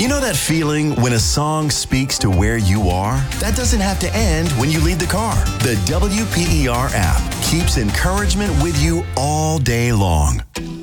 You know that feeling when a song speaks to where you are? That doesn't have to end when you leave the car. The WPER app keeps encouragement with you all day long.